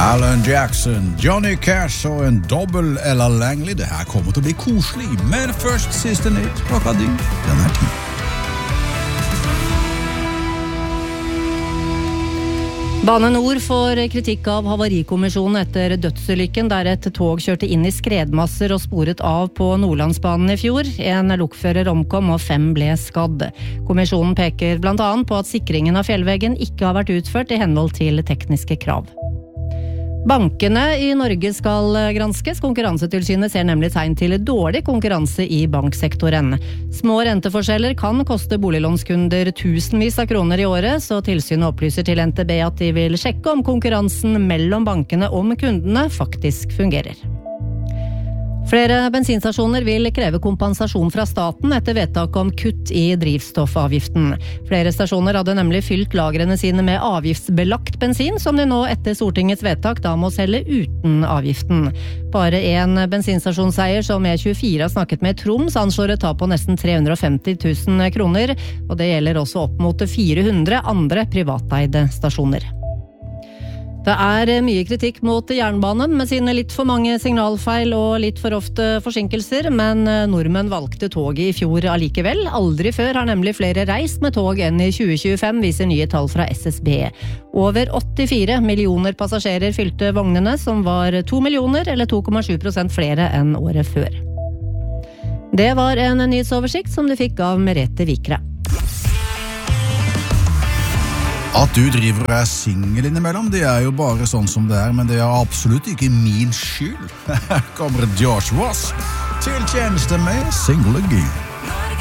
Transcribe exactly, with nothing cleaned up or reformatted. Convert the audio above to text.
Alan Jackson, Johnny Cash og en dobbel Ella Langley. Det her kommer til å bli koselig, men først siste nytt klokka di. Den er tid. Bane Nor får kritikk av Havarikommisjonen etter dødsulykken der et tog kjørte inn i skredmasser og sporet av på Nordlandsbanen i fjor. En lokfører omkom og fem ble skadd. Kommisjonen peker blant annet på at sikringen av fjellveggen ikke har vært utført i henhold til tekniske krav. Bankene i Norge skal granskes. Konkurransetilsynet ser nemlig tegn til dårlig konkurranse i banksektoren. Små renteforskjeller kan koste boliglånskunder tusenvis av kroner i året, så tilsynet opplyser til N T B at de vil sjekke om konkurransen mellom bankene om kundene faktisk fungerer. Flere bensinstasjoner vil kreve kompensasjon fra staten etter vedtak om kutt i drivstoffavgiften. Flere stasjoner hadde nemlig fylt lagrene sine med avgiftsbelagt bensin, som de nå etter Stortingets vedtak da må selge uten avgiften. Bare en bensinstasjonseier som E tjuefire har snakket med Troms anslår et tap på nesten tre hundre og femti tusen kroner, og det gjelder også opp mot fire hundre andre privateide stasjoner. Det er mye kritikk mot jernbanen med sine litt for mange signalfeil og litt for ofte forsinkelser, men nordmenn valgte toget i fjor allikevel. Aldri før har nemlig flere reist med tog enn i tjue tjuefem, viser nye tall fra S S B. Over åttifire millioner passasjerer fylte vognene, som var to millioner eller to komma sju prosent flere enn året før. Det var en nyhetsoversikt som du fikk av Merete Vikre. At du driver og er single innimellom, det er jo bare sånn som det er, men det er absolutt ikke min skyld. Her kommer Josh Ross til tjeneste med Single Again.